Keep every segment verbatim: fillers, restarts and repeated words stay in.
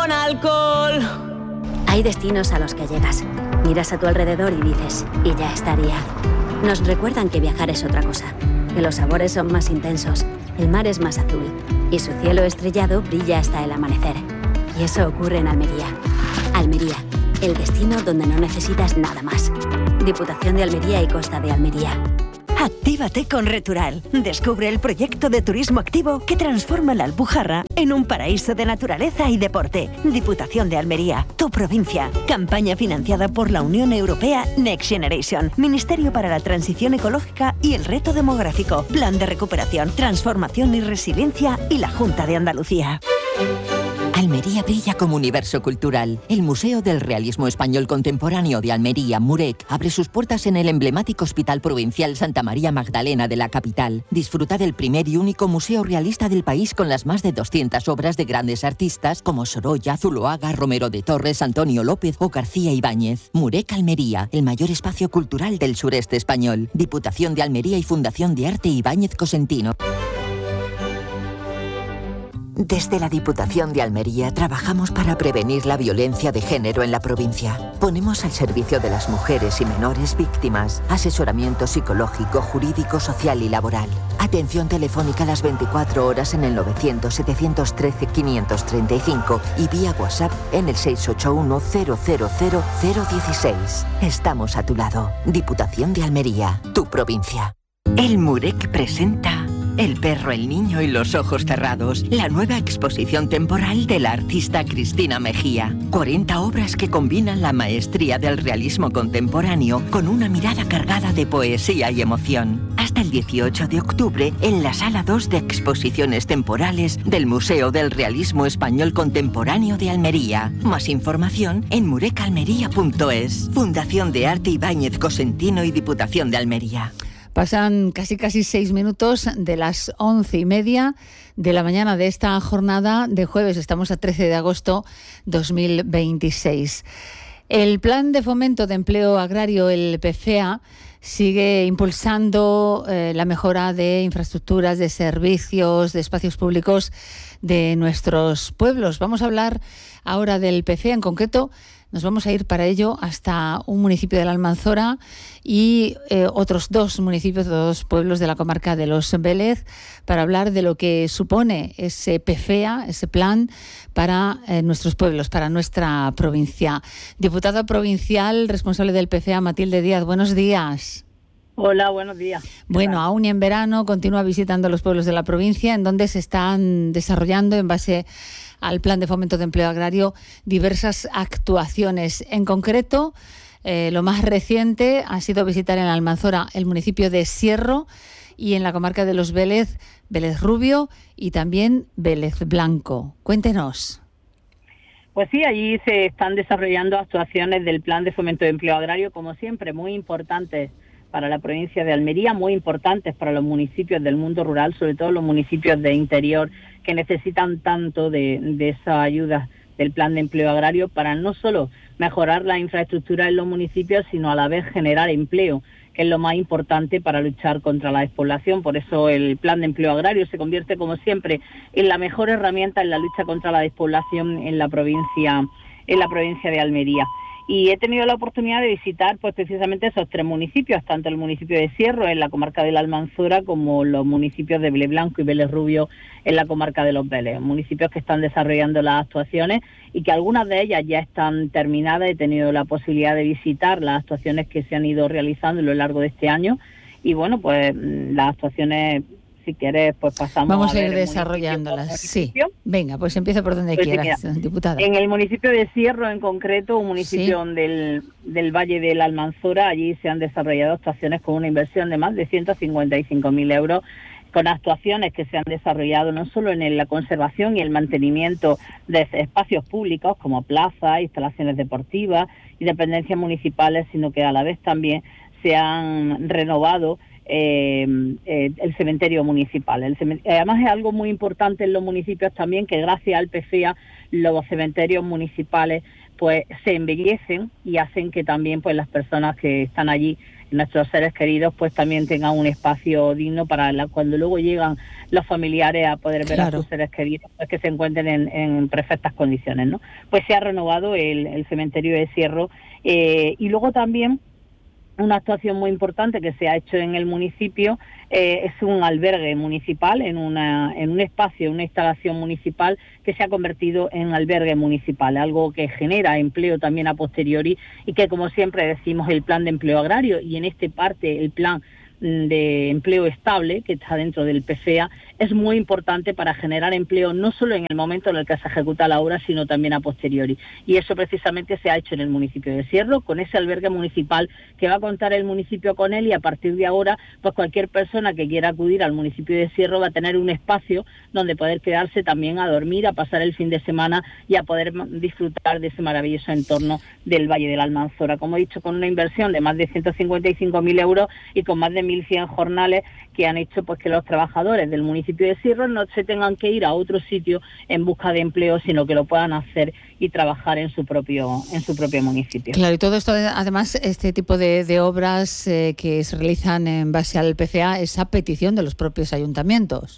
con alcohol. Hay destinos a los que llegas, miras a tu alrededor y dices, y ya estaría. Nos recuerdan que viajar es otra cosa, que los sabores son más intensos, el mar es más azul y su cielo estrellado brilla hasta el amanecer. Y eso ocurre en Almería. Almería, el destino donde no necesitas nada más. Diputación de Almería y Costa de Almería. Actívate con Retural. Descubre el proyecto de turismo activo que transforma la Alpujarra en un paraíso de naturaleza y deporte. Diputación de Almería, tu provincia. Campaña financiada por la Unión Europea Next Generation, Ministerio para la Transición Ecológica y el Reto Demográfico, Plan de Recuperación, Transformación y Resiliencia y la Junta de Andalucía. Almería brilla como universo cultural. El Museo del Realismo Español Contemporáneo de Almería, MUREC, abre sus puertas en el emblemático Hospital Provincial Santa María Magdalena de la capital. Disfruta del primer y único museo realista del país con las más de doscientas obras de grandes artistas como Sorolla, Zuloaga, Romero de Torres, Antonio López o García Ibáñez. MUREC Almería, el mayor espacio cultural del sureste español. Diputación de Almería y Fundación de Arte Ibáñez Cosentino. Desde la Diputación de Almería trabajamos para prevenir la violencia de género en la provincia. Ponemos al servicio de las mujeres y menores víctimas asesoramiento psicológico, jurídico, social y laboral. Atención telefónica las veinticuatro horas en el novecientos, setecientos trece, quinientos treinta y cinco y vía WhatsApp en el seis ocho uno, cero cero cero, cero dieciséis. Estamos a tu lado. Diputación de Almería, tu provincia. El MUREC presenta El perro, el niño y los ojos cerrados, la nueva exposición temporal de la artista Cristina Mejía. cuarenta obras que combinan la maestría del realismo contemporáneo con una mirada cargada de poesía y emoción. Hasta el dieciocho de octubre en la Sala dos de Exposiciones Temporales del Museo del Realismo Español Contemporáneo de Almería. Más información en murecalmería punto es. Fundación de Arte Ibáñez Cosentino y Diputación de Almería. Pasan casi casi seis minutos de las once y media de la mañana de esta jornada de jueves. Estamos a trece de agosto dos mil veintiséis. El Plan de Fomento de Empleo Agrario, el P F E A, sigue impulsando eh, la mejora de infraestructuras, de servicios, de espacios públicos de nuestros pueblos. Vamos a hablar ahora del P F E A en concreto. Nos vamos a ir para ello hasta un municipio de la Almanzora y eh, otros dos municipios, dos pueblos de la comarca de Los Vélez, para hablar de lo que supone ese P F E A, ese plan para eh, nuestros pueblos, para nuestra provincia. Diputada provincial, responsable del P F E A, Matilde Díaz, buenos días. Hola, buenos días. Bueno, aún y en verano continúa visitando los pueblos de la provincia, en donde se están desarrollando, en base al Plan de Fomento de Empleo Agrario, diversas actuaciones. En concreto, eh, lo más reciente ha sido visitar en la Almanzora el municipio de Sierro y en la comarca de Los Vélez, Vélez Rubio y también Vélez Blanco. Cuéntenos. Pues sí, allí se están desarrollando actuaciones del Plan de Fomento de Empleo Agrario, como siempre, muy importantes para la provincia de Almería, muy importantes para los municipios del mundo rural, sobre todo los municipios de interior que necesitan tanto de, de esa ayuda del Plan de Empleo Agrario para no solo mejorar la infraestructura en los municipios, sino a la vez generar empleo, que es lo más importante para luchar contra la despoblación. Por eso el Plan de Empleo Agrario se convierte, como siempre, en la mejor herramienta en la lucha contra la despoblación en la provincia, en la provincia de Almería. Y he tenido la oportunidad de visitar pues precisamente esos tres municipios, tanto el municipio de Sierro en la comarca de la Almanzora como los municipios de Vélez Blanco y Vélez Rubio en la comarca de Los Vélez, municipios que están desarrollando las actuaciones y que algunas de ellas ya están terminadas. He tenido la posibilidad de visitar las actuaciones que se han ido realizando a lo largo de este año y bueno, pues las actuaciones, si quieres, pues pasamos Vamos a, a ir ver desarrollándolas. Sí. Venga, pues empieza por donde pues quieras, sí, mira, diputada. En el municipio de Sierro, en concreto, un municipio sí. del, del Valle de la Almanzora, allí se han desarrollado actuaciones con una inversión de más de ciento cincuenta y cinco mil euros, con actuaciones que se han desarrollado no solo en la conservación y el mantenimiento de espacios públicos como plazas, instalaciones deportivas y dependencias municipales, sino que a la vez también se han renovado Eh, eh, el cementerio municipal. El cementerio, además es algo muy importante en los municipios también, que gracias al P F E A los cementerios municipales pues se embellecen y hacen que también pues las personas que están allí nuestros seres queridos pues también tengan un espacio digno para la, cuando luego llegan los familiares a poder ver claro. a sus seres queridos, pues que se encuentren en, en perfectas condiciones, ¿no? Pues se ha renovado el, el cementerio de Sierro, eh, y luego también una actuación muy importante que se ha hecho en el municipio eh, es un albergue municipal, en una en un espacio, una instalación municipal que se ha convertido en albergue municipal, algo que genera empleo también a posteriori y que, como siempre decimos, el plan de empleo agrario y en este parte el plan de empleo estable que está dentro del P F E A es muy importante para generar empleo no solo en el momento en el que se ejecuta la obra, sino también a posteriori. Y eso precisamente se ha hecho en el municipio de Sierro, con ese albergue municipal que va a contar el municipio con él, y a partir de ahora, pues cualquier persona que quiera acudir al municipio de Sierro va a tener un espacio donde poder quedarse también a dormir, a pasar el fin de semana y a poder disfrutar de ese maravilloso entorno del Valle de la Almanzora. Como he dicho, con una inversión de más de ciento cincuenta y cinco mil euros y con más de mil cien jornales que han hecho pues que los trabajadores del municipio de Sierro no se tengan que ir a otro sitio en busca de empleo, sino que lo puedan hacer y trabajar en su propio en su propio municipio. Claro, y todo esto, además, este tipo de, de obras eh, que se realizan en base al P F E A es a petición de los propios ayuntamientos.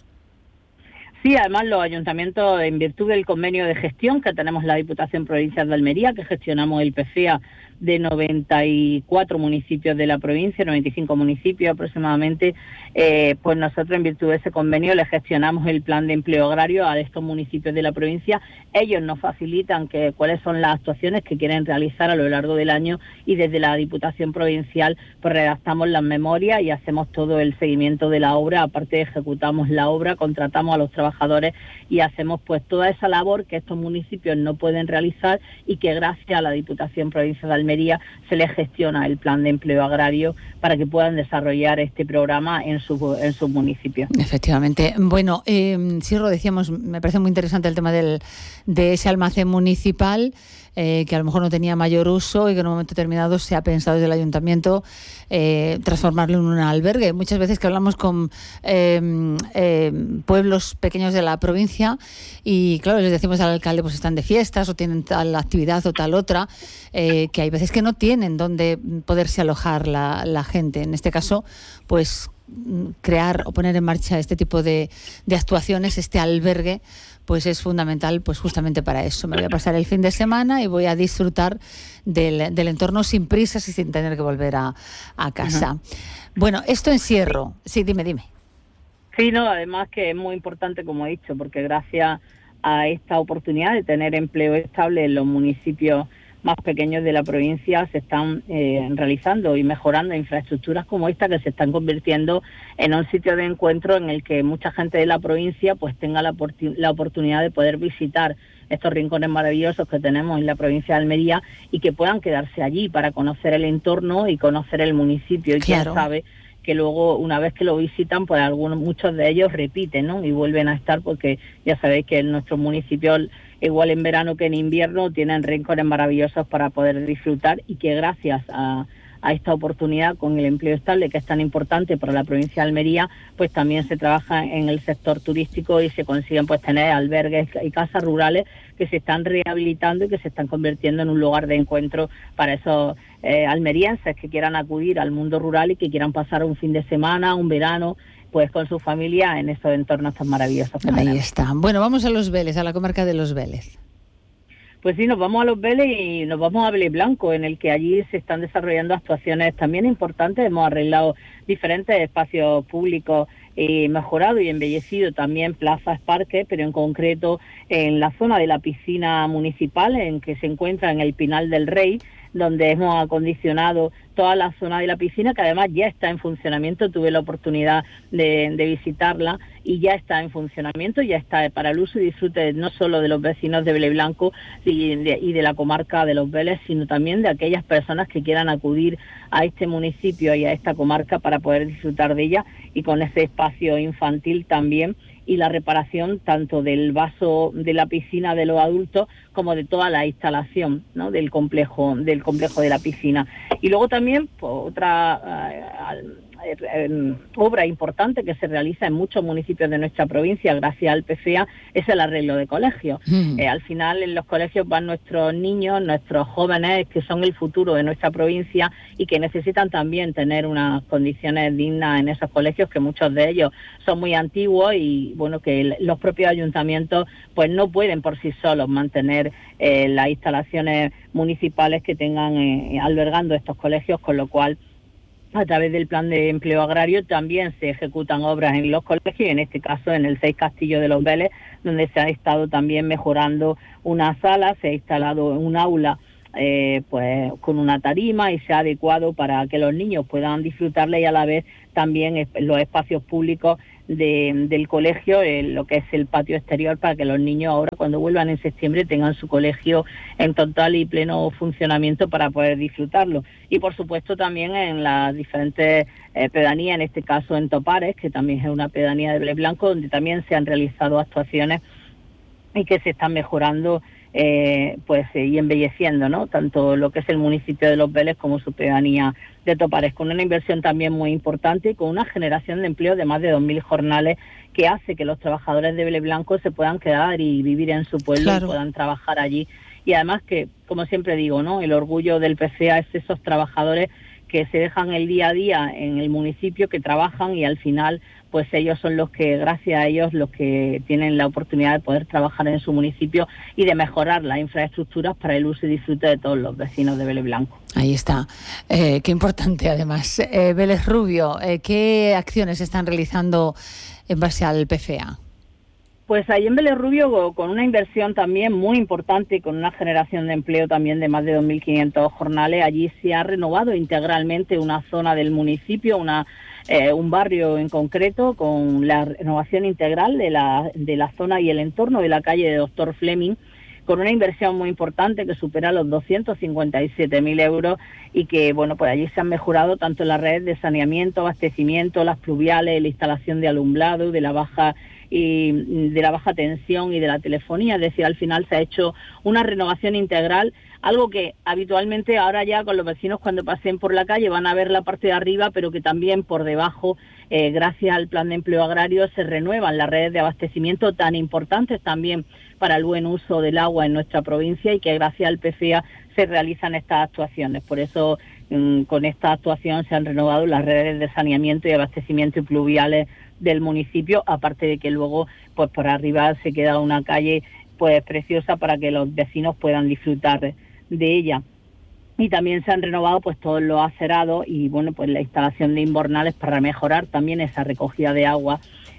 Sí, además los ayuntamientos, en virtud del convenio de gestión que tenemos la Diputación Provincial de Almería, que gestionamos el P F E A de noventa y cuatro municipios de la provincia, noventa y cinco municipios aproximadamente, eh, pues nosotros en virtud de ese convenio le gestionamos el plan de empleo agrario a estos municipios de la provincia. Ellos nos facilitan que, cuáles son las actuaciones que quieren realizar a lo largo del año, y desde la Diputación Provincial pues redactamos las memorias y hacemos todo el seguimiento de la obra. Aparte, ejecutamos la obra, contratamos a los trabajadores y hacemos pues toda esa labor que estos municipios no pueden realizar y que gracias a la Diputación Provincial de Almería se les gestiona el plan de empleo agrario para que puedan desarrollar este programa en su en sus municipios. Efectivamente. Bueno, eh, Sierro, decíamos, me parece muy interesante el tema del de ese almacén municipal, eh, que a lo mejor no tenía mayor uso y que en un momento determinado se ha pensado desde el ayuntamiento eh, transformarlo en un albergue. Muchas veces que hablamos con eh, eh, pueblos pequeños de la provincia y claro, les decimos al alcalde pues están de fiestas o tienen tal actividad o tal otra, eh, que hay veces que no tienen donde poderse alojar la, la gente. En este caso, pues crear o poner en marcha este tipo de, de actuaciones, este albergue, pues es fundamental, pues justamente para eso. Me voy a pasar el fin de semana y voy a disfrutar del, del entorno sin prisas y sin tener que volver a, a casa. Uh-huh. Bueno, esto en Sierro. Sí, dime, dime. Sí, no, además que es muy importante, como he dicho, porque gracias a esta oportunidad de tener empleo estable en los municipios más pequeños de la provincia se están eh, realizando y mejorando infraestructuras como esta, que se están convirtiendo en un sitio de encuentro en el que mucha gente de la provincia pues tenga la, la oportunidad de poder visitar estos rincones maravillosos que tenemos en la provincia de Almería y que puedan quedarse allí para conocer el entorno y conocer el municipio. Y claro, quién sabe que luego, una vez que lo visitan, pues algunos, muchos de ellos repiten, ¿no? Y vuelven a estar, porque ya sabéis que en nuestros municipios, igual en verano que en invierno, tienen rincones maravillosos para poder disfrutar, y que gracias a, a esta oportunidad con el empleo estable, que es tan importante para la provincia de Almería, pues también se trabaja en el sector turístico y se consiguen pues tener albergues y casas rurales que se están rehabilitando y que se están convirtiendo en un lugar de encuentro para esos eh, almerienses que quieran acudir al mundo rural y que quieran pasar un fin de semana, un verano, pues con su familia en esos entornos tan maravillosos que Ahí tenemos. está. Bueno, vamos a Los Vélez, a la comarca de Los Vélez. Pues sí, nos vamos a Los Vélez y nos vamos a Vélez Blanco, en el que allí se están desarrollando actuaciones también importantes. Hemos arreglado diferentes espacios públicos y mejorado y embellecido también plazas, parques, pero en concreto en la zona de la piscina municipal, en que se encuentra en el Pinal del Rey, donde hemos acondicionado toda la zona de la piscina, que además ya está en funcionamiento. Tuve la oportunidad de, de visitarla y ya está en funcionamiento, ya está para el uso y disfrute no solo de los vecinos de Vélez Blanco y de, y de la comarca de Los Vélez, sino también de aquellas personas que quieran acudir a este municipio y a esta comarca para poder disfrutar de ella, y con ese espacio infantil también, y la reparación tanto del vaso de la piscina de los adultos como de toda la instalación, ¿no?, del complejo del complejo de la piscina. Y luego también pues, otra eh, obra importante que se realiza en muchos municipios de nuestra provincia gracias al P F E A es el arreglo de colegios. Mm. Eh, al final en los colegios van nuestros niños, nuestros jóvenes que son el futuro de nuestra provincia y que necesitan también tener unas condiciones dignas en esos colegios, que muchos de ellos son muy antiguos y bueno, que el, los propios ayuntamientos pues no pueden por sí solos mantener eh, las instalaciones municipales que tengan eh, albergando estos colegios, con lo cual a través del plan de empleo agrario también se ejecutan obras en los colegios, y en este caso en el seis Castillo de los Vélez, donde se ha estado también mejorando una sala, se ha instalado un aula eh, pues con una tarima y se ha adecuado para que los niños puedan disfrutarla, y a la vez también los espacios públicos de, del colegio, eh, lo que es el patio exterior, para que los niños ahora cuando vuelvan en septiembre tengan su colegio en total y pleno funcionamiento para poder disfrutarlo. Y por supuesto también en las diferentes eh, pedanías, en este caso en Topares, que también es una pedanía de Vélez Blanco, donde también se han realizado actuaciones y que se están mejorando eh, pues eh, y embelleciendo, ¿no?, tanto lo que es el municipio de Los Vélez como su pedanía de Topares, con una inversión también muy importante y con una generación de empleo de más de dos mil jornales, que hace que los trabajadores de Vélez Blanco se puedan quedar y vivir en su pueblo, claro, y puedan trabajar allí. Y además que, como siempre digo, ¿no?, el orgullo del P F E A es esos trabajadores que se dejan el día a día en el municipio, que trabajan, y al final pues ellos son los que, gracias a ellos, los que tienen la oportunidad de poder trabajar en su municipio y de mejorar las infraestructuras para el uso y disfrute de todos los vecinos de Vélez Blanco. Ahí está. Eh, qué importante, además. Eh, Vélez Rubio, eh, ¿qué acciones están realizando en base al P F E A? Pues ahí en Vélez Rubio, con una inversión también muy importante, con una generación de empleo también de más de dos mil quinientos jornales, allí se ha renovado integralmente una zona del municipio, una eh, un barrio en concreto, con la renovación integral de la, de la zona y el entorno de la calle de Doctor Fleming, con una inversión muy importante que supera los doscientos cincuenta y siete mil euros, y que, bueno, pues allí se han mejorado tanto las redes de saneamiento, abastecimiento, las pluviales, la instalación de alumbrado, de la baja y de la baja tensión y de la telefonía. Es decir, al final se ha hecho una renovación integral, algo que habitualmente ahora ya con los vecinos cuando pasen por la calle van a ver la parte de arriba, pero que también por debajo, eh, gracias al plan de empleo agrario, se renuevan las redes de abastecimiento tan importantes también para el buen uso del agua en nuestra provincia, y que gracias al P F E A se realizan estas actuaciones. Por eso mmm, con esta actuación se han renovado las redes de saneamiento y abastecimiento y pluviales del municipio, aparte de que luego pues por arriba se queda una calle pues preciosa para que los vecinos puedan disfrutar de, de ella. Y también se han renovado pues todos los acerados y bueno, pues la instalación de invernales para mejorar también esa recogida de agua,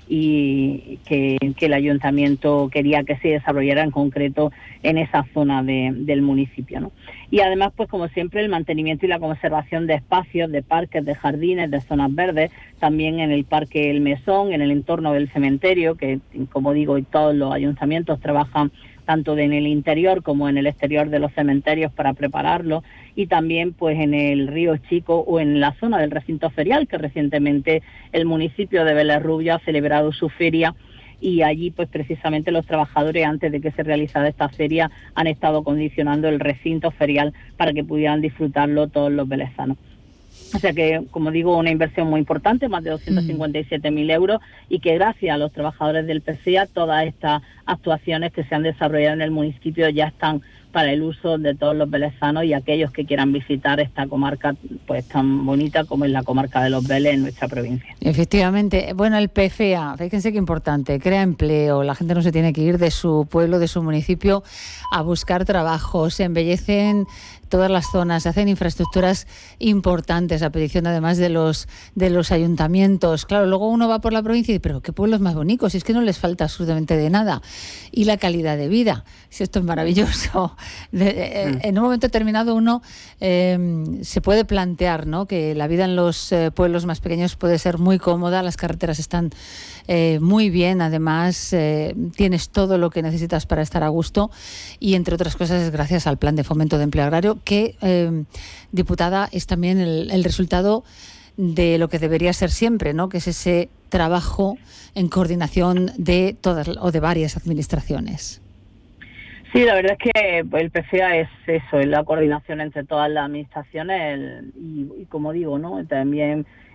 y que, que el ayuntamiento quería que se desarrollara en concreto en esa zona de, del municipio, ¿no? Y además, pues como siempre, el mantenimiento y la conservación de espacios, de parques, de jardines, de zonas verdes, también en el Parque El Mesón, en el entorno del cementerio, que como digo, todos los ayuntamientos trabajan tanto en el interior como en el exterior de los cementerios para prepararlo, y también pues en el Río Chico o en la zona del recinto ferial, que recientemente el municipio de Vélez Rubio ha celebrado su feria, y allí pues precisamente los trabajadores, antes de que se realizara esta feria, han estado condicionando el recinto ferial para que pudieran disfrutarlo todos los velezanos. O sea que, como digo, una inversión muy importante, más de doscientos cincuenta y siete mil euros, y que gracias a los trabajadores del P F E A todas estas actuaciones que se han desarrollado en el municipio ya están para el uso de todos los velezanos y aquellos que quieran visitar esta comarca pues tan bonita como es la comarca de Los Vélez en nuestra provincia. Efectivamente. Bueno, el P F E A, fíjense qué importante, crea empleo, la gente no se tiene que ir de su pueblo, de su municipio a buscar trabajo, se embellecen todas las zonas, se hacen infraestructuras importantes a petición además de los de los ayuntamientos. Claro, luego uno va por la provincia y dice, pero qué pueblos más bonitos, si es que no les falta absolutamente de nada. Y la calidad de vida, si esto es maravilloso. De, mm. En un momento determinado uno eh, se puede plantear, ¿no?, que la vida en los eh, pueblos más pequeños puede ser muy cómoda, las carreteras están eh, muy bien, además eh, tienes todo lo que necesitas para estar a gusto, y entre otras cosas es gracias al Plan de Fomento de Empleo Agrario, que, eh, diputada, es también el, el resultado de lo que debería ser siempre, ¿no?, que es ese trabajo en coordinación de todas o de varias administraciones. Sí, la verdad es que el P F E A es eso, es la coordinación entre todas las administraciones, el, y, y como digo, ¿no?, también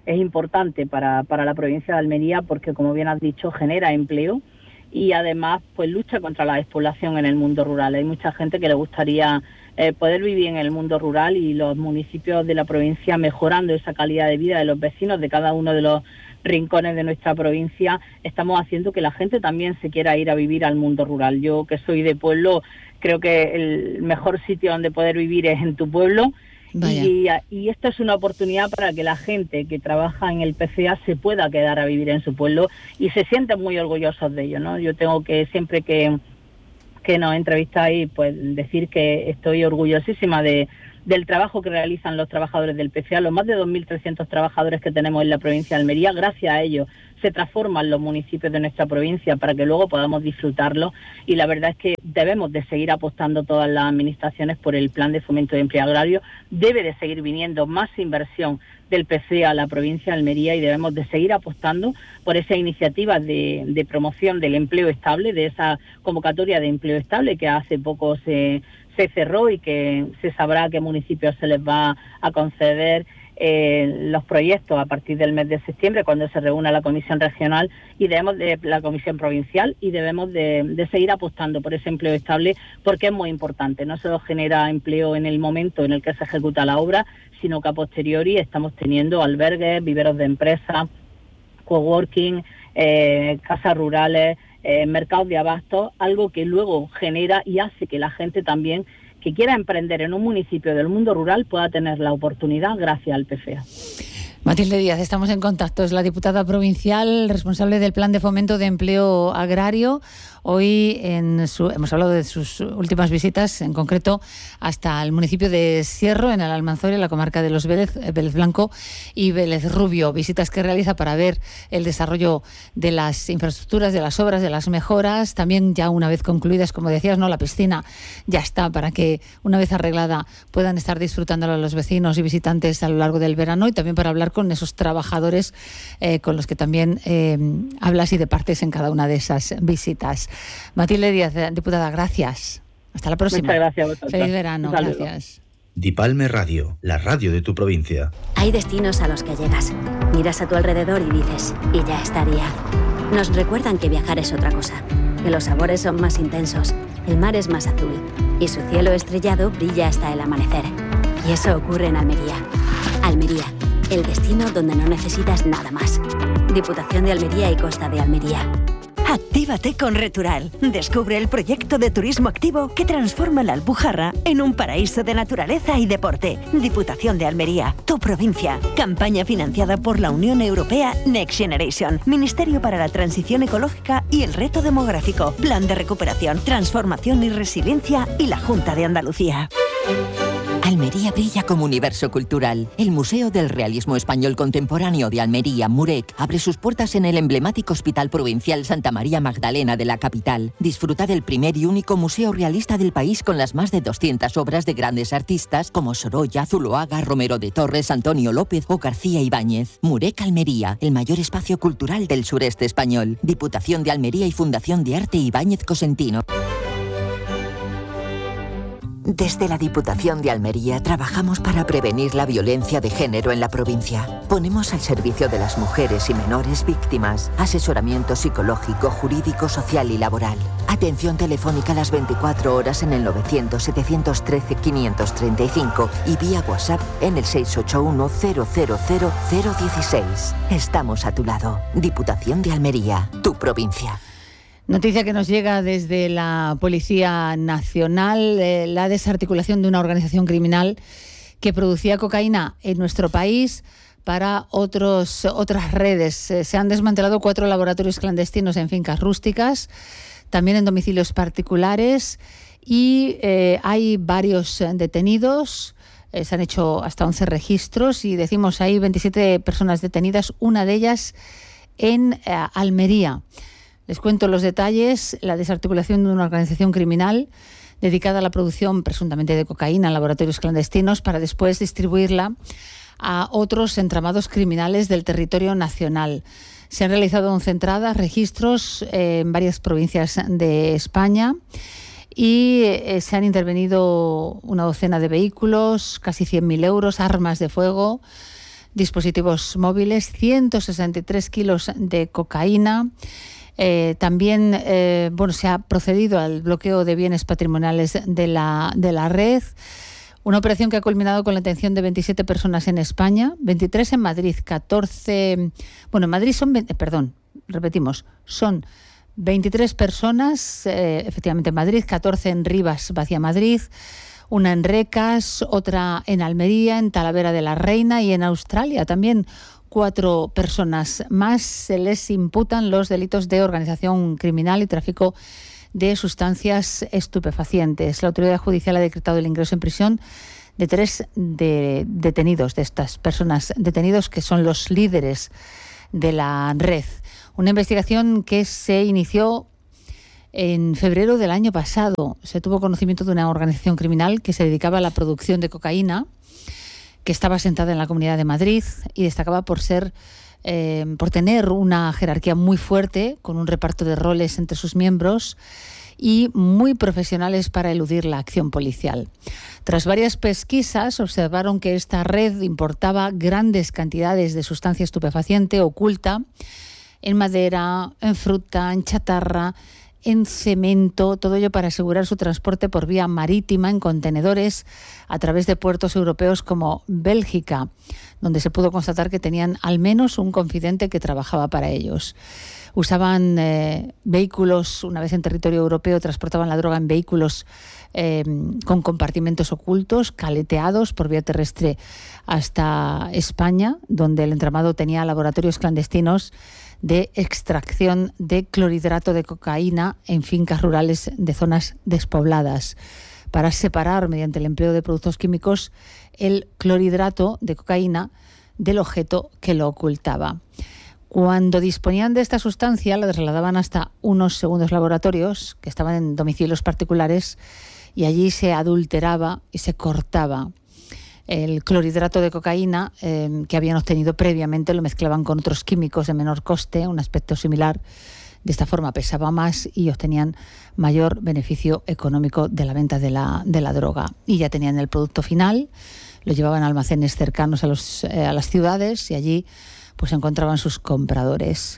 es importante para, para la provincia de Almería porque, como bien has dicho, genera empleo y además pues lucha contra la despoblación en el mundo rural. Hay mucha gente que le gustaría eh, poder vivir en el mundo rural y los municipios de la provincia, mejorando esa calidad de vida de los vecinos de cada uno de los rincones de nuestra provincia, estamos haciendo que la gente también se quiera ir a vivir al mundo rural. Yo, que soy de pueblo, creo que el mejor sitio donde poder vivir es en tu pueblo. Y, y esto es una oportunidad para que la gente que trabaja en el P C A se pueda quedar a vivir en su pueblo y se sienten muy orgullosos de ello, ¿no? Yo tengo que, siempre que, que nos entrevistáis, pues decir que estoy orgullosísima de del trabajo que realizan los trabajadores del P C A, los más de dos mil trescientos trabajadores que tenemos en la provincia de Almería. Gracias a ellos se transforman los municipios de nuestra provincia para que luego podamos disfrutarlos, y la verdad es que debemos de seguir apostando todas las administraciones por el plan de fomento de empleo agrario. Debe de seguir viniendo más inversión del P C A a la provincia de Almería y debemos de seguir apostando por esa iniciativa de, de promoción del empleo estable, de esa convocatoria de empleo estable que hace poco se, se cerró y que se sabrá a qué municipios se les va a conceder eh, los proyectos a partir del mes de septiembre, cuando se reúna la comisión regional y debemos de la comisión provincial, y debemos de, de seguir apostando por ese empleo estable porque es muy importante. No solo genera empleo en el momento en el que se ejecuta la obra, sino que a posteriori estamos teniendo albergues, viveros de empresas, coworking, eh, casas rurales, eh, mercados de abastos, algo que luego genera y hace que la gente también que quiera emprender en un municipio del mundo rural pueda tener la oportunidad gracias al P C A. Matilde Díaz, estamos en contacto, es la diputada provincial responsable del Plan de Fomento de Empleo Agrario. Hoy en su, hemos hablado de sus últimas visitas, en concreto hasta el municipio de Sierro, en el Almanzora, en la comarca de los Vélez, Vélez Blanco y Vélez Rubio. Visitas que realiza para ver el desarrollo de las infraestructuras, de las obras, de las mejoras. También, ya una vez concluidas, como decías, no, la piscina ya está para que, una vez arreglada, puedan estar disfrutándolo los vecinos y visitantes a lo largo del verano, y también para hablar con esos trabajadores eh, con los que también eh, hablas y departes en cada una de esas visitas. Matilde Díaz, diputada, gracias. Hasta la próxima. Muchas gracias a vosotros. Feliz verano, gracias. Dipalme Radio, la radio de tu provincia. Hay destinos a los que llegas, miras a tu alrededor y dices, y ya estaría. Nos recuerdan que viajar es otra cosa, que los sabores son más intensos, el mar es más azul y su cielo estrellado brilla hasta el amanecer. Y eso ocurre en Almería. Almería, el destino donde no necesitas nada más. Diputación de Almería y Costa de Almería. Actívate con Retural. Descubre el proyecto de turismo activo que transforma la Alpujarra en un paraíso de naturaleza y deporte. Diputación de Almería, tu provincia. Campaña financiada por la Unión Europea Next Generation, Ministerio para la Transición Ecológica y el Reto Demográfico, Plan de Recuperación, Transformación y Resiliencia y la Junta de Andalucía. Almería brilla como universo cultural. El Museo del Realismo Español Contemporáneo de Almería, MUREC, abre sus puertas en el emblemático Hospital Provincial Santa María Magdalena de la capital. Disfruta del primer y único museo realista del país, con las más de doscientas obras de grandes artistas como Sorolla, Zuloaga, Romero de Torres, Antonio López o García Ibáñez. MUREC Almería, el mayor espacio cultural del sureste español. Diputación de Almería y Fundación de Arte Ibáñez Cosentino. Desde la Diputación de Almería trabajamos para prevenir la violencia de género en la provincia. Ponemos al servicio de las mujeres y menores víctimas asesoramiento psicológico, jurídico, social y laboral. Atención telefónica las veinticuatro horas en el novecientos, setecientos trece, quinientos treinta y cinco y vía WhatsApp en el seis ocho uno, cero cero cero, cero dieciséis. Estamos a tu lado. Diputación de Almería, tu provincia. Noticia que nos llega desde la Policía Nacional, eh, la desarticulación de una organización criminal que producía cocaína en nuestro país para otros, otras redes. Eh, se han desmantelado cuatro laboratorios clandestinos en fincas rústicas, también en domicilios particulares, y eh, hay varios detenidos. Eh, se han hecho hasta once registros y decimos hay veintisiete personas detenidas, una de ellas en eh, Almería. Les cuento los detalles. La desarticulación de una organización criminal dedicada a la producción presuntamente de cocaína en laboratorios clandestinos para después distribuirla a otros entramados criminales del territorio nacional. Se han realizado once entradas, registros eh, en varias provincias de España y eh, se han intervenido una docena de vehículos, casi cien mil euros, armas de fuego. dispositivos móviles, ciento sesenta y tres kilos de cocaína. Eh, también eh, bueno, se ha procedido al bloqueo de bienes patrimoniales de la, de la red. Una operación que ha culminado con la detención de veintisiete personas en España, veintitrés en Madrid, catorce... Bueno, en Madrid son... Perdón, repetimos, son veintitrés personas, eh, efectivamente en Madrid, catorce en Rivas, Vacia Madrid, una en Recas, otra en Almería, en Talavera de la Reina y en Australia también cuatro personas más. Se les imputan los delitos de organización criminal y tráfico de sustancias estupefacientes. La autoridad judicial ha decretado el ingreso en prisión de tres de detenidos, de estas personas detenidos que son los líderes de la red. Una investigación que se inició en febrero del año pasado. Se tuvo conocimiento de una organización criminal que se dedicaba a la producción de cocaína, que estaba asentada en la Comunidad de Madrid y destacaba por ser Eh, por tener una jerarquía muy fuerte, con un reparto de roles entre sus miembros y muy profesionales para eludir la acción policial. Tras varias pesquisas, observaron que esta red importaba grandes cantidades de sustancia estupefaciente oculta en madera, en fruta, en chatarra, en cemento, todo ello para asegurar su transporte por vía marítima en contenedores a través de puertos europeos como Bélgica, donde se pudo constatar que tenían al menos un confidente que trabajaba para ellos. Usaban eh, vehículos, una vez en territorio europeo, transportaban la droga en vehículos eh, con compartimentos ocultos, caleteados por vía terrestre hasta España, donde el entramado tenía laboratorios clandestinos de extracción de clorhidrato de cocaína en fincas rurales de zonas despobladas, para separar mediante el empleo de productos químicos el clorhidrato de cocaína del objeto que lo ocultaba. Cuando disponían de esta sustancia, la trasladaban hasta unos segundos laboratorios que estaban en domicilios particulares y allí se adulteraba y se cortaba el clorhidrato de cocaína eh, que habían obtenido previamente, lo mezclaban con otros químicos de menor coste, un aspecto similar. De esta forma pesaba más y obtenían mayor beneficio económico de la venta de la, de la droga. Y ya tenían el producto final, lo llevaban a almacenes cercanos a, los, eh, a las ciudades y allí pues encontraban sus compradores.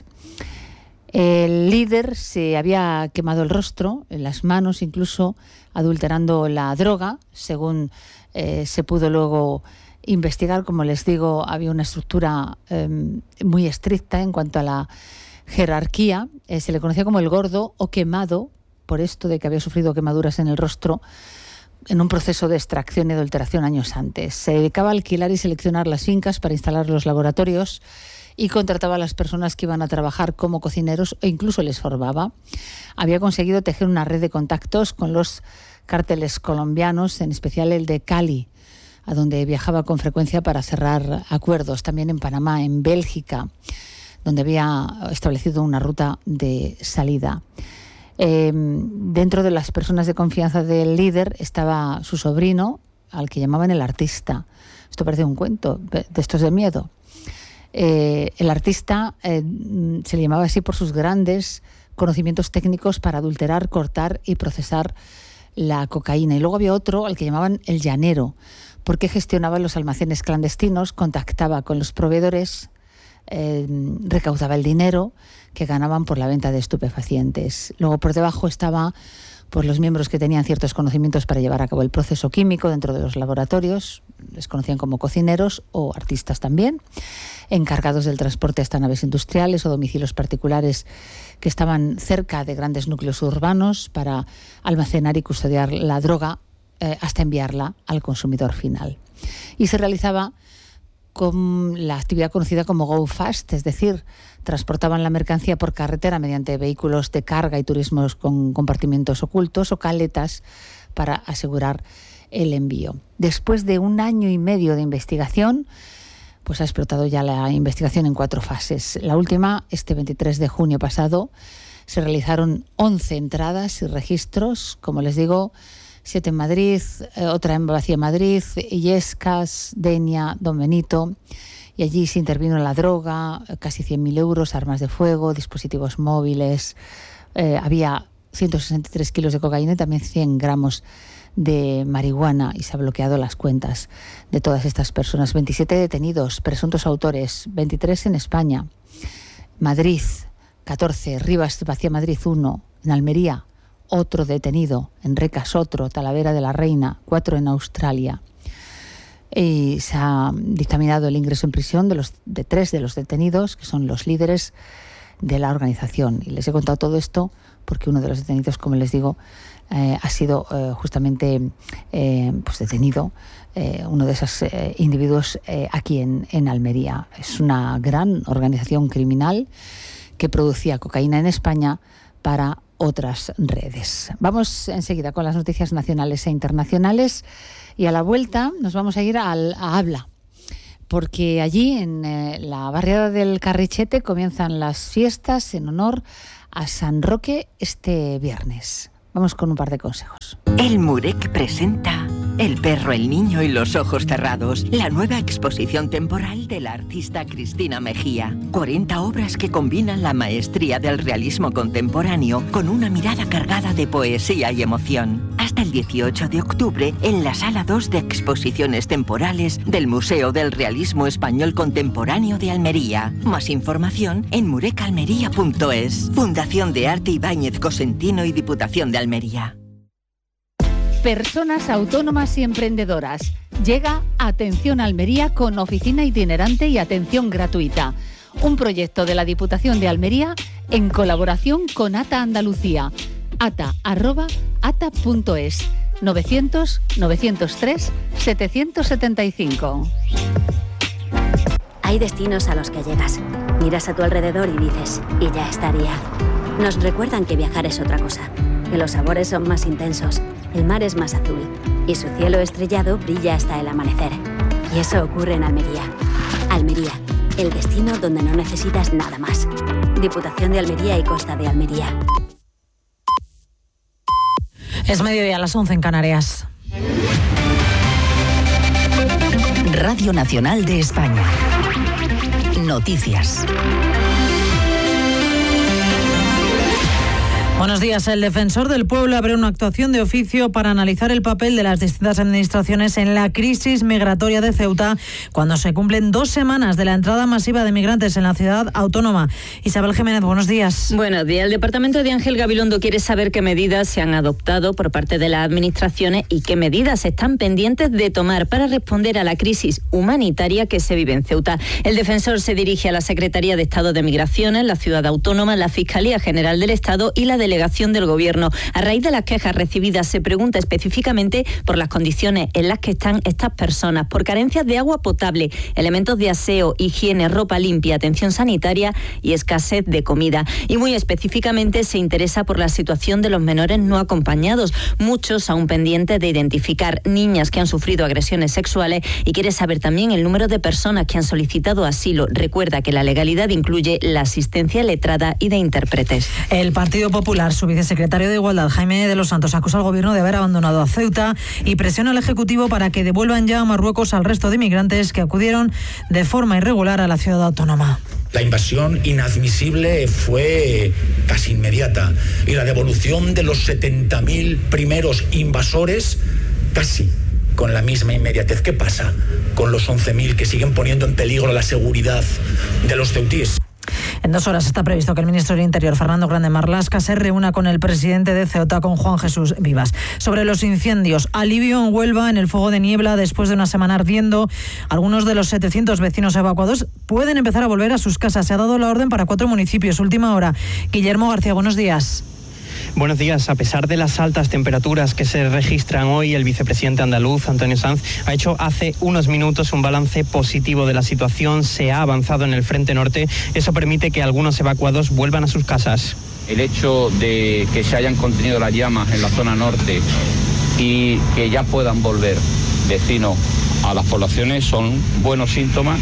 El líder se había quemado el rostro, en las manos incluso, adulterando la droga, según eh, se pudo luego investigar. Como les digo, había una estructura eh, muy estricta en cuanto a la jerarquía. Eh, se le conocía como el gordo o quemado, por esto de que había sufrido quemaduras en el rostro en un proceso de extracción y adulteración años antes. Se dedicaba a alquilar y seleccionar las fincas para instalar los laboratorios y contrataba a las personas que iban a trabajar como cocineros e incluso les formaba. Había conseguido tejer una red de contactos con los cárteles colombianos, en especial el de Cali, a donde viajaba con frecuencia para cerrar acuerdos. También en Panamá, en Bélgica, donde había establecido una ruta de salida. Eh, dentro de las personas de confianza del líder estaba su sobrino, al que llamaban el artista. Esto parece un cuento de estos de miedo. Eh, el artista eh, se le llamaba así por sus grandes conocimientos técnicos para adulterar, cortar y procesar la cocaína. Y luego había otro al que llamaban el llanero, porque gestionaba los almacenes clandestinos, contactaba con los proveedores, eh, recaudaba el dinero que ganaban por la venta de estupefacientes. Luego por debajo estaba pues, los miembros que tenían ciertos conocimientos para llevar a cabo el proceso químico dentro de los laboratorios, les conocían como cocineros o artistas también, encargados del transporte hasta naves industriales o domicilios particulares que estaban cerca de grandes núcleos urbanos para almacenar y custodiar la droga eh, hasta enviarla al consumidor final. Y se realizaba con la actividad conocida como Go Fast, es decir, transportaban la mercancía por carretera mediante vehículos de carga y turismos con compartimentos ocultos o caletas para asegurar el envío. Después de un año y medio de investigación, pues ha explotado ya la investigación en cuatro fases. La última, este veintitrés de junio pasado, se realizaron once entradas y registros, como les digo, siete en Madrid, eh, otra en Vacia Madrid, Illescas, Denia, Don Benito, y allí se intervino la droga, casi cien mil euros, armas de fuego, dispositivos móviles, eh, había ciento sesenta y tres kilos de cocaína y también cien gramos de marihuana y se ha bloqueado las cuentas de todas estas personas. veintisiete detenidos, presuntos autores, veintitrés en España. Madrid, catorce, Rivas Vacía Madrid uno, en Almería, otro detenido, en Recas otro, Talavera de la Reina, cuatro en Australia. Y se ha dictaminado el ingreso en prisión de, los, de tres de los detenidos, que son los líderes de la organización. Y les he contado todo esto porque uno de los detenidos, como les digo, eh, ha sido eh, justamente eh, pues detenido, eh, uno de esos eh, individuos eh, aquí en, en Almería. Es una gran organización criminal que producía cocaína en España para otras redes. Vamos enseguida con las noticias nacionales e internacionales y a la vuelta nos vamos a ir al, a Habla, porque allí en eh, la barriada del Carrichete comienzan las fiestas en honor a San Roque este viernes. Vamos con un par de consejos. El Murec presenta El perro, el niño y los ojos cerrados, la nueva exposición temporal de la artista Cristina Mejía. cuarenta obras que combinan la maestría del realismo contemporáneo con una mirada cargada de poesía y emoción. Hasta el dieciocho de octubre en la Sala dos de Exposiciones Temporales del Museo del Realismo Español Contemporáneo de Almería. Más información en murecalmería punto es. Fundación de Arte Ibáñez Cosentino y Diputación de Almería. Personas autónomas y emprendedoras. Llega Atención Almería con oficina itinerante y atención gratuita. Un proyecto de la Diputación de Almería en colaboración con ATA Andalucía. ata arroba ata punto es. novecientos, novecientos tres, setecientos setenta y cinco. Hay destinos a los que llegas. Miras a tu alrededor y dices, y ya estaría. Nos recuerdan que viajar es otra cosa, que los sabores son más intensos, el mar es más azul y su cielo estrellado brilla hasta el amanecer. Y eso ocurre en Almería. Almería, el destino donde no necesitas nada más. Diputación de Almería y Costa de Almería. Es mediodía a las once en Canarias. Radio Nacional de España. Noticias. Buenos días. El defensor del pueblo abre una actuación de oficio para analizar el papel de las distintas administraciones en la crisis migratoria de Ceuta cuando se cumplen dos semanas de la entrada masiva de migrantes en la ciudad autónoma. Isabel Jiménez, buenos días. Buenos días. El departamento de Ángel Gabilondo quiere saber qué medidas se han adoptado por parte de las administraciones y qué medidas están pendientes de tomar para responder a la crisis humanitaria que se vive en Ceuta. El defensor se dirige a la Secretaría de Estado de Migraciones, la ciudad autónoma, la Fiscalía General del Estado y la Delegación del Gobierno. A raíz de las quejas recibidas se pregunta específicamente por las condiciones en las que están estas personas, por carencias de agua potable, elementos de aseo, higiene, ropa limpia, atención sanitaria y escasez de comida. Y muy específicamente se interesa por la situación de los menores no acompañados, muchos aún pendientes de identificar, niñas que han sufrido agresiones sexuales, y quiere saber también el número de personas que han solicitado asilo. Recuerda que la legalidad incluye la asistencia letrada y de intérpretes. El Partido Popular, su vicesecretario de Igualdad, Jaime de los Santos, acusa al Gobierno de haber abandonado a Ceuta y presiona al Ejecutivo para que devuelvan ya a Marruecos al resto de inmigrantes que acudieron de forma irregular a la ciudad autónoma. La invasión inadmisible fue casi inmediata y la devolución de los setenta mil primeros invasores casi con la misma inmediatez. ¿Qué pasa con los once mil que siguen poniendo en peligro la seguridad de los ceutíes? En dos horas está previsto que el ministro del Interior, Fernando Grande Marlaska, se reúna con el presidente de Ceuta, con Juan Jesús Vivas. Sobre los incendios, alivio en Huelva en el fuego de niebla después de una semana ardiendo. Algunos de los setecientos vecinos evacuados pueden empezar a volver a sus casas. Se ha dado la orden para cuatro municipios. Última hora. Guillermo García, buenos días. Buenos días. A pesar de las altas temperaturas que se registran hoy, el vicepresidente andaluz, Antonio Sanz, ha hecho hace unos minutos un balance positivo de la situación. Se ha avanzado en el frente norte. Eso permite que algunos evacuados vuelvan a sus casas. El hecho de que se hayan contenido las llamas en la zona norte y que ya puedan volver vecinos a las poblaciones son buenos síntomas.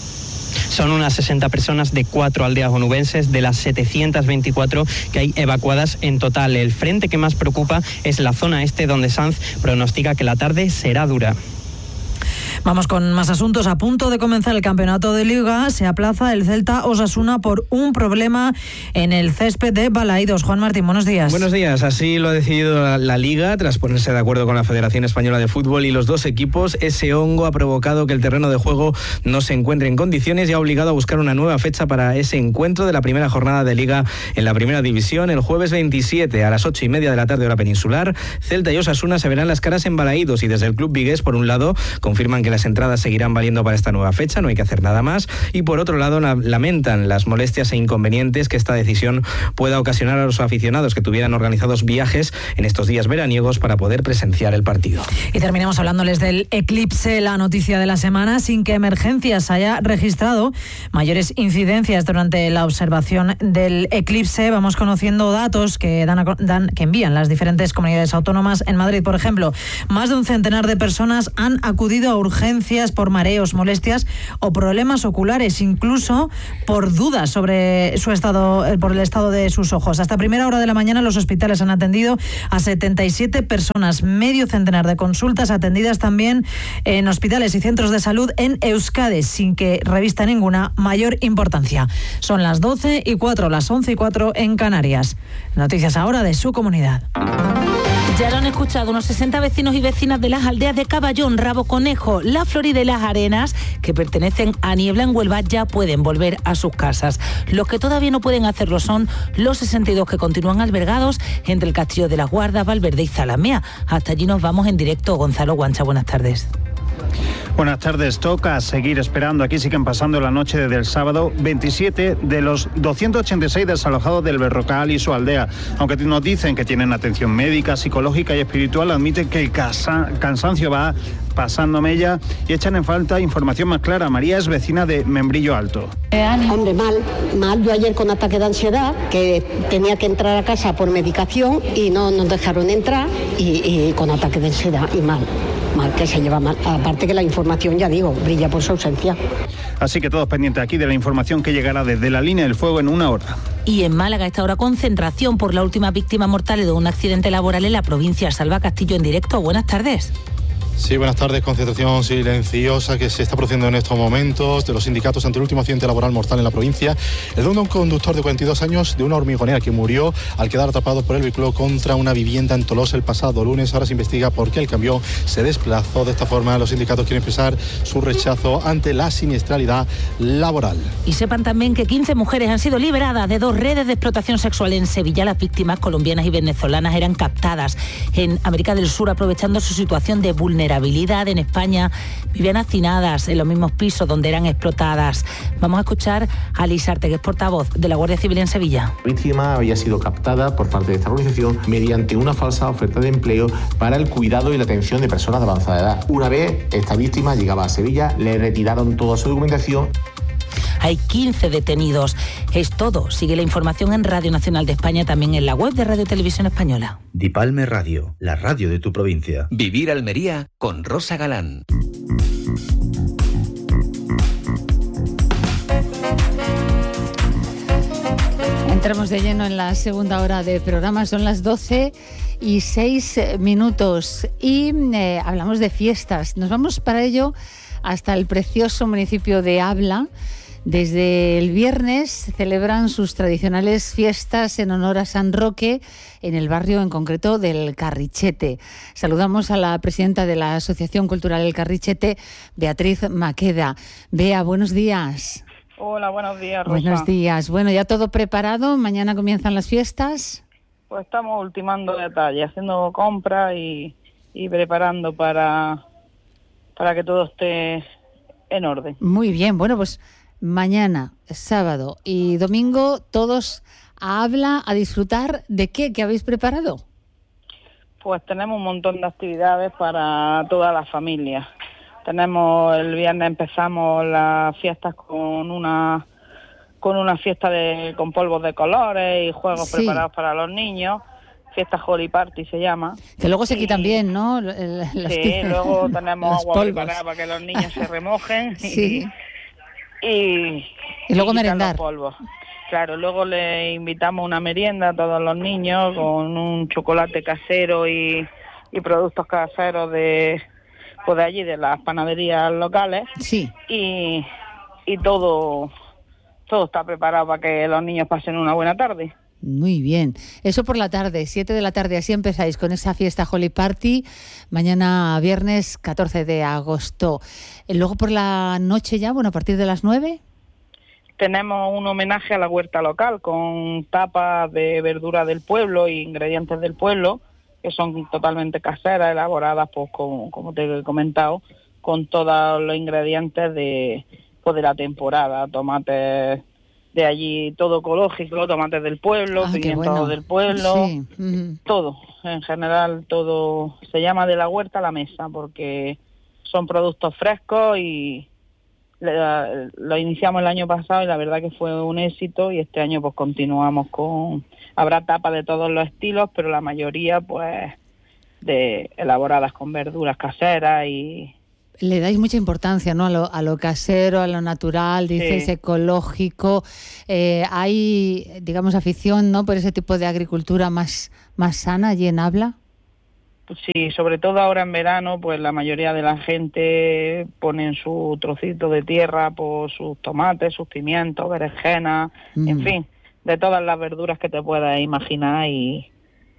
Son unas sesenta personas de cuatro aldeas onubenses de las setecientas veinticuatro que hay evacuadas en total. El frente que más preocupa es la zona este, donde Sanz pronostica que la tarde será dura. Vamos con más asuntos. A punto de comenzar el campeonato de Liga, se aplaza el Celta Osasuna por un problema en el césped de Balaidos. Juan Martín, buenos días. Buenos días. Así lo ha decidido la, la Liga tras ponerse de acuerdo con la Federación Española de Fútbol y los dos equipos. Ese hongo ha provocado que el terreno de juego no se encuentre en condiciones y ha obligado a buscar una nueva fecha para ese encuentro de la primera jornada de Liga en la Primera División. El jueves veintisiete a las ocho y media de la tarde hora peninsular, Celta y Osasuna se verán las caras en Balaidos y desde el club vigués, por un lado, confirman que las entradas seguirán valiendo para esta nueva fecha, no hay que hacer nada más, y por otro lado lamentan las molestias e inconvenientes que esta decisión pueda ocasionar a los aficionados que tuvieran organizados viajes en estos días veraniegos para poder presenciar el partido. Y terminamos hablándoles del eclipse, la noticia de la semana, sin que Emergencias haya registrado mayores incidencias durante la observación del eclipse. Vamos conociendo datos que dan, a, dan que envían las diferentes comunidades autónomas. En Madrid, por ejemplo, más de un centenar de personas han acudido a urgencias por mareos, molestias o problemas oculares, incluso por dudas sobre su estado, por el estado de sus ojos. Hasta primera hora de la mañana los hospitales han atendido a setenta y siete personas, medio centenar de consultas atendidas también en hospitales y centros de salud en Euskadi, sin que revista ninguna mayor importancia. Son las doce y cuatro, las once y cuatro en Canarias. Noticias ahora de su comunidad. Ya lo han escuchado unos sesenta vecinos y vecinas de las aldeas de Caballón, Rabo Conejo, La Florida y Las Arenas, que pertenecen a Niebla en Huelva, ya pueden volver a sus casas. Los que todavía no pueden hacerlo son los sesenta y dos que continúan albergados entre el Castillo de las Guardas, Valverde y Zalamea. Hasta allí nos vamos en directo. Gonzalo Guancha, buenas tardes. Buenas tardes. Toca seguir esperando. Aquí siguen pasando la noche desde el sábado veintisiete de los doscientos ochenta y seis desalojados del Berrocal y su aldea. Aunque nos dicen que tienen atención médica, psicológica y espiritual, admiten que el casa- cansancio va pasando mella y echan en falta información más clara. María es vecina de Membrillo Alto. Hombre, mal, mal. Yo ayer con ataque de ansiedad, que tenía que entrar a casa por medicación y no nos dejaron entrar y, y con ataque de ansiedad y mal. Mal, que se lleva mal. Aparte que la información, ya digo, brilla por su ausencia. Así que todos pendientes aquí de la información que llegará desde la línea del fuego en una hora. Y en Málaga, esta hora concentración por la última víctima mortal de un accidente laboral en la provincia. Salva Castillo en directo. Buenas tardes. Sí, buenas tardes. Concentración silenciosa que se está produciendo en estos momentos de los sindicatos ante el último accidente laboral mortal en la provincia. El de un conductor de cuarenta y dos años de una hormigonera que murió al quedar atrapado por el vehículo contra una vivienda en Tolosa el pasado lunes. Ahora se investiga por qué el camión se desplazó. De esta forma, los sindicatos quieren expresar su rechazo ante la siniestralidad laboral. Y sepan también que quince mujeres han sido liberadas de dos redes de explotación sexual en Sevilla. Las víctimas colombianas y venezolanas eran captadas en América del Sur aprovechando su situación de vulnerabilidad. En España vivían hacinadas en los mismos pisos donde eran explotadas. Vamos a escuchar a Liz Arte, que es portavoz de la Guardia Civil en Sevilla. La víctima había sido captada por parte de esta organización mediante una falsa oferta de empleo para el cuidado y la atención de personas de avanzada edad. Una vez esta víctima llegaba a Sevilla, le retiraron toda su documentación. Hay quince detenidos. Es todo. Sigue la información en Radio Nacional de España, también en la web de Radio Televisión Española. Dipalme Radio, la radio de tu provincia. Vivir Almería con Rosa Galán. Entramos de lleno en la segunda hora de programa. Son las doce y seis minutos y eh, hablamos de fiestas. Nos vamos para ello hasta el precioso municipio de Abla. Desde el viernes celebran sus tradicionales fiestas en honor a San Roque en el barrio en concreto del Carrichete. Saludamos a la presidenta de la Asociación Cultural El Carrichete, Beatriz Maqueda. Bea, buenos días. Hola, buenos días, Rosa. Buenos días. Bueno, ¿ya todo preparado? ¿Mañana comienzan las fiestas? Pues estamos ultimando detalles, haciendo compras y, y preparando para, para que todo esté en orden. Muy bien, bueno, pues mañana, sábado y domingo, todos a Abla a disfrutar de qué, ¿qué habéis preparado? Pues tenemos un montón de actividades para toda la familia. Tenemos, el viernes empezamos las fiestas con una con una fiesta de con polvos de colores y juegos sí. preparados para los niños. Fiesta Holy Party se llama. Que luego se y, quitan bien, ¿no? Los sí, t- luego tenemos agua polvos. preparada para que los niños se remojen. Sí. Y, y, y luego y merendar. Los polvos. Claro, luego le invitamos una merienda a todos los niños con un chocolate casero y, y productos caseros de pues de allí, de las panaderías locales. Sí. Y, y todo, todo está preparado para que los niños pasen una buena tarde. Muy bien. Eso por la tarde, siete de la tarde, así empezáis con esa fiesta Holy Party, mañana viernes catorce de agosto. Luego por la noche ya, bueno, a partir de las nueve... Tenemos un homenaje a la huerta local con tapas de verdura del pueblo e ingredientes del pueblo, que son totalmente caseras, elaboradas, pues como, como te he comentado, con todos los ingredientes de, pues, de la temporada, tomates de allí, todo ecológico, tomates del pueblo, ah, pimientos bueno. del pueblo, sí. uh-huh. todo, en general todo se llama de la huerta a la mesa, porque son productos frescos y le, lo iniciamos el año pasado y la verdad que fue un éxito, y este año pues continuamos con, habrá tapas de todos los estilos, pero la mayoría pues de elaboradas con verduras caseras. Y le dais mucha importancia, ¿no? A lo, a lo casero, a lo natural, dices sí. ecológico. Eh, hay, digamos, afición, ¿no? Por ese tipo de agricultura más, más sana allí en Abla. Sí, sobre todo ahora en verano, pues la mayoría de la gente pone en su trocito de tierra pues sus tomates, sus pimientos, berenjenas, mm. en fin, de todas las verduras que te puedas imaginar, y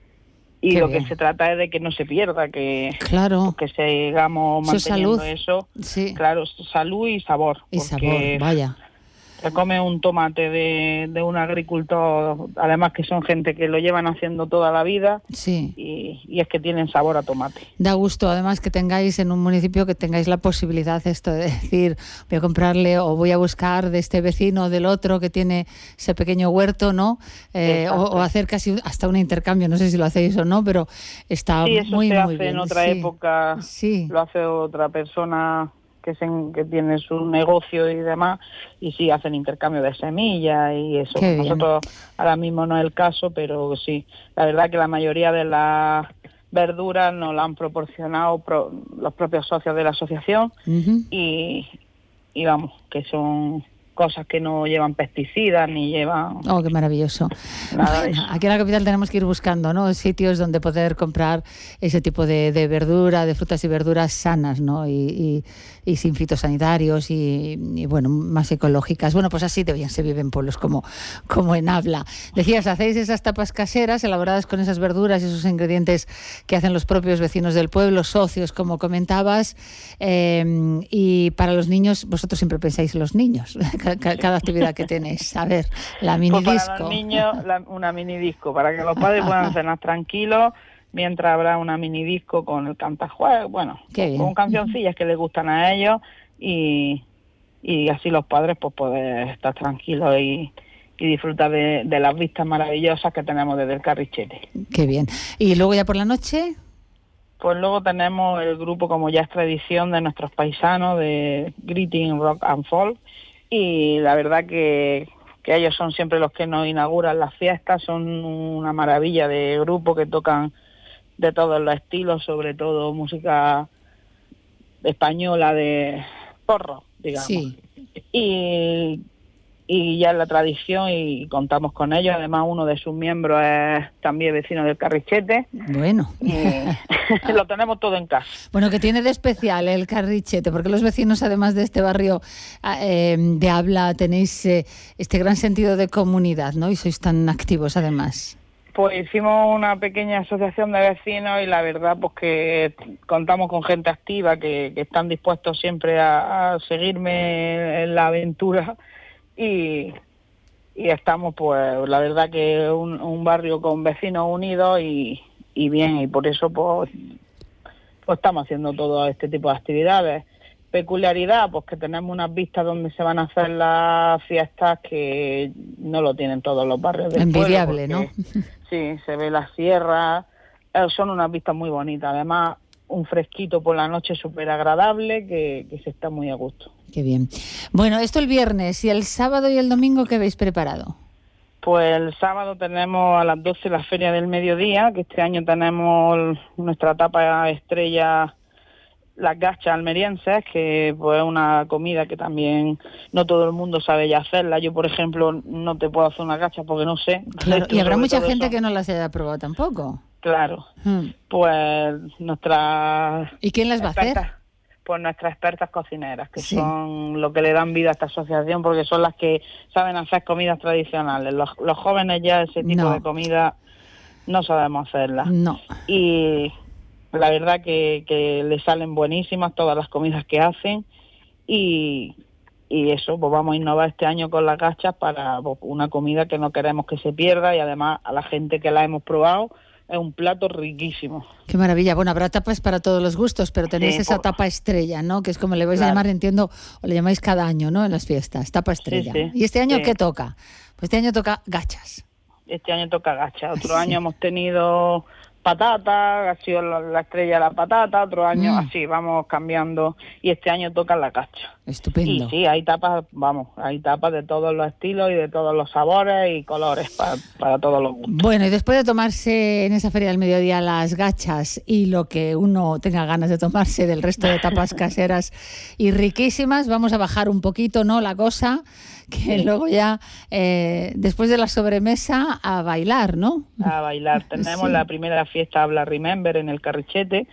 y Qué lo bien. que se trata es de que no se pierda, que claro. que sigamos manteniendo eso, sí. claro, salud y sabor. Y sabor, vaya. Te come un tomate de, de un agricultor, además que son gente que lo llevan haciendo toda la vida, sí. y, y es que tienen sabor a tomate. Da gusto, además, que tengáis en un municipio que tengáis la posibilidad esto de decir, voy a comprarle o voy a buscar de este vecino o del otro que tiene ese pequeño huerto, ¿no? Eh, o, o hacer casi hasta un intercambio, no sé si lo hacéis o no, pero está sí, eso muy, se muy hace bien. En otra sí. época, sí. lo hace otra persona que, se, que tiene su negocio y demás, y sí hacen intercambio de semillas y eso. Qué Nosotros bien. ahora mismo no es el caso, pero sí, la verdad que la mayoría de las verduras nos la han proporcionado pro, los propios socios de la asociación, uh-huh. y, y vamos, que son cosas que no llevan pesticidas ni llevan... Oh, qué maravilloso. Nada de eso. Aquí en la capital tenemos que ir buscando, ¿no? Sitios donde poder comprar ese tipo de, de verdura, de frutas y verduras sanas, ¿no? Y, y, y sin fitosanitarios y, y, bueno, más ecológicas. Bueno, pues así de bien se vive en pueblos como, como en Abla. Decías, hacéis esas tapas caseras elaboradas con esas verduras y esos ingredientes que hacen los propios vecinos del pueblo, socios, como comentabas. Eh, y para los niños, vosotros siempre pensáis en los niños. Cada actividad que tenéis. A ver, la mini pues disco. Para los niños, la, una mini disco, para que los padres puedan cenar tranquilos, mientras habrá una mini disco con el cantajuegos, bueno, con, con cancioncillas que les gustan a ellos, y, y así los padres pues poder estar tranquilos y, y disfrutar de, de las vistas maravillosas que tenemos desde el Carrichete. Qué bien. ¿Y luego ya por la noche? Pues luego tenemos el grupo, como ya es tradición de nuestros paisanos, de Greeting Rock and Folk, y la verdad que, que ellos son siempre los que nos inauguran las fiestas, son una maravilla de grupo que tocan de todos los estilos, sobre todo música española de porro, digamos. Sí. Y, y ya es la tradición y contamos con ellos. Además, uno de sus miembros es también vecino del Carrichete. Bueno. Y lo tenemos todo en casa. Bueno, ¿qué tiene de especial el Carrichete? Porque los vecinos, además de este barrio eh, de Abla, tenéis eh, este gran sentido de comunidad, ¿no? Y sois tan activos, además. Pues hicimos una pequeña asociación de vecinos y la verdad pues que contamos con gente activa que, que están dispuestos siempre a, a seguirme en la aventura. Y, y estamos, pues, la verdad que un, un barrio con vecinos unidos y, y bien, y por eso, pues, pues estamos haciendo todo este tipo de actividades. Peculiaridad, pues que tenemos unas vistas donde se van a hacer las fiestas que no lo tienen todos los barrios del Envidiable, pueblo. Envidiable, ¿no? Sí, se ve la sierra, eh, son unas vistas muy bonitas, además un fresquito por la noche súper agradable que, que se está muy a gusto. Qué bien. Bueno, esto el viernes, y el sábado y el domingo, ¿qué habéis preparado? Pues el sábado tenemos a las doce la Feria del Mediodía, que este año tenemos nuestra etapa estrella, las gachas almerienses, que pues es una comida que también no todo el mundo sabe ya hacerla. Yo, por ejemplo, no te puedo hacer una gacha porque no sé. Claro, y habrá mucha gente eso. que no las haya probado tampoco. Claro. Hmm. Pues nuestra... ¿Y quién las va a hacer? pues nuestras expertas cocineras, que Sí. son lo que le dan vida a esta asociación, porque son las que saben hacer comidas tradicionales. Los, los jóvenes ya ese tipo No. de comida no sabemos hacerla. No. Y la verdad que, que le salen buenísimas todas las comidas que hacen y, y eso, pues vamos a innovar este año con las gachas para pues, una comida que no queremos que se pierda y además a la gente que la hemos probado es un plato riquísimo. Qué maravilla. Bueno, habrá tapas para todos los gustos, pero tenéis Sí, esa por- tapa estrella, ¿no? Que es como le vais a Claro. llamar, entiendo, o le llamáis cada año, ¿no? En las fiestas, tapa estrella. sí, ¿Y este año sí. qué toca? Pues este año toca gachas. Este año toca gacha. Otro año hemos tenido patata, ha sido la, la estrella de la patata, otro año Mm. así, vamos cambiando. Y este año toca la gacha. Estupendo. Y sí, hay tapas, vamos, hay tapas de todos los estilos y de todos los sabores y colores para, para todos los gustos. Bueno, y después de tomarse en esa feria del mediodía las gachas y lo que uno tenga ganas de tomarse del resto de tapas caseras y riquísimas, vamos a bajar un poquito, ¿no? La cosa, que Sí. luego ya, eh, después de la sobremesa, a bailar, ¿no? A bailar. Tenemos Sí. la primera fiesta Habla Remember en el Carrichete,